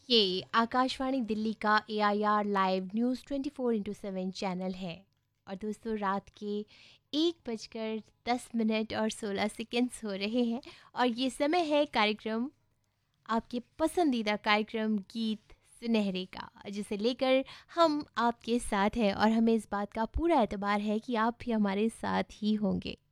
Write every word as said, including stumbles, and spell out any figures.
ये आकाशवाणी दिल्ली का ए I R live news twenty four into seven channel है। और दोस्तों, रात के एक बजकर दस मिनट और सोलह सेकंड्स हो रहे हैं। और ये समय है कार्यक्रम, आपके पसंदीदा कार्यक्रम गीत सुनहरे का, जिसे लेकर हम आपके साथ हैं और हमें इस बात का पूरा एतबार है कि आप भी हमारे साथ ही होंगे।